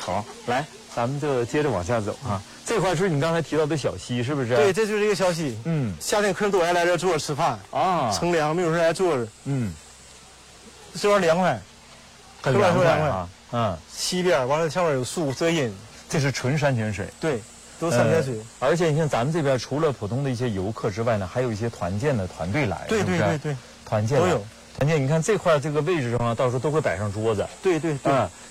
好，来，咱们就接着往下走啊。这块是你刚才提到的小溪，是不是？ 对，这就是一个小溪。夏天客人都爱来这坐着吃饭啊， 乘凉，没有人来坐着。这玩意儿凉快， 很凉快啊。 西边完了，上面有树遮阴。 这是纯山泉水。 对，都是山泉水。 而且你看咱们这边除了普通的一些游客之外呢，还有一些团建的团队来， 对， 团建都有。 团建，你看这块这个位置上啊，到时候都会摆上桌子。 对。